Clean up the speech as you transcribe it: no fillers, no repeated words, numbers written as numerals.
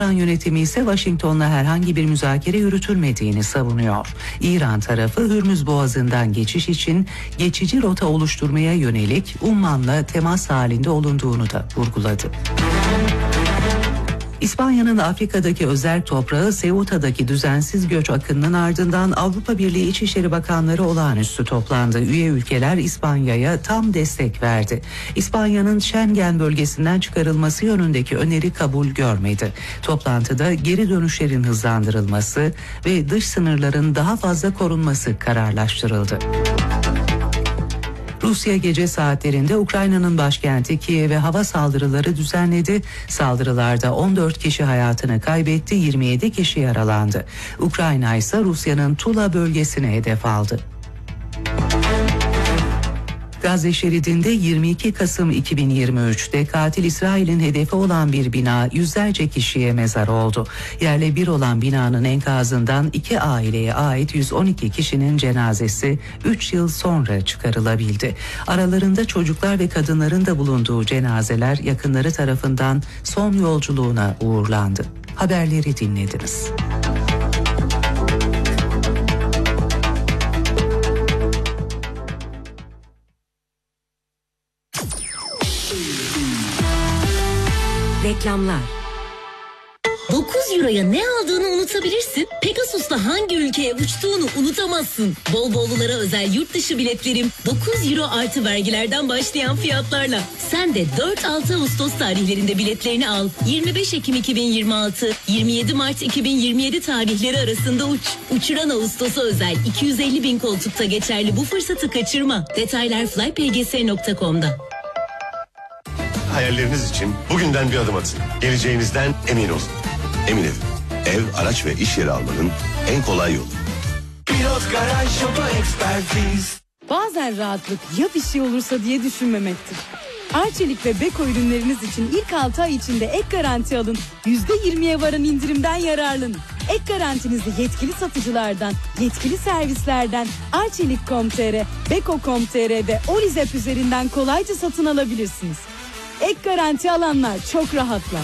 İran yönetimi ise Washington'la herhangi bir müzakere yürütülmediğini savunuyor. İran tarafı Hürmüz Boğazı'ndan geçiş için geçici rota oluşturmaya yönelik Umman'la temas halinde olunduğunu da vurguladı. İspanya'nın Afrika'daki özerk toprağı Ceuta'daki düzensiz göç akınının ardından Avrupa Birliği İçişleri Bakanları olağanüstü toplandı. Üye ülkeler İspanya'ya tam destek verdi. İspanya'nın Schengen bölgesinden çıkarılması yönündeki öneri kabul görmedi. Toplantıda geri dönüşlerin hızlandırılması ve dış sınırların daha fazla korunması kararlaştırıldı. Rusya gece saatlerinde Ukrayna'nın başkenti Kiev'e hava saldırıları düzenledi. Saldırılarda 14 kişi hayatını kaybetti, 27 kişi yaralandı. Ukrayna ise Rusya'nın Tula bölgesine hedef aldı. Gazze şeridinde 22 Kasım 2023'te katil İsrail'in hedefi olan bir bina yüzlerce kişiye mezar oldu. Yerle bir olan binanın enkazından 2 aileye ait 112 kişinin cenazesi 3 yıl sonra çıkarılabildi. Aralarında çocuklar ve kadınların da bulunduğu cenazeler yakınları tarafından son yolculuğuna uğurlandı. Haberleri dinlediniz. Reklamlar. 9 euroya ne aldığını unutabilirsin. Pegasus'ta hangi ülkeye uçtuğunu unutamazsın. Volvo'lulara özel yurt dışı biletlerim 9 euro artı vergilerden başlayan fiyatlarla. Sen de 4-6 Ağustos tarihlerinde biletlerini al. 25 Ekim 2026, 27 Mart 2027 tarihleri arasında uç. Uçuran Ağustos'a özel 250 bin koltukta geçerli bu fırsatı kaçırma. Detaylar flypgs.com'da. Hayalleriniz için bugünden bir adım atın. Geleceğinizden emin olun. Emin edin. Ev, araç ve iş yeri almanın en kolay yolu. Pilot Garaj Şopa Ekspertiz. Bazen rahatlık ya bir şey olursa diye düşünmemektir. Arçelik ve Beko ürünleriniz için ilk 6 ay içinde ek garanti alın. %20'ye varan indirimden yararlanın. Ek garantinizi yetkili satıcılardan, yetkili servislerden, Arçelik.com.tr, Beko.com.tr ve Olizep üzerinden kolayca satın alabilirsiniz. Ek garanti alanlar çok rahatlar.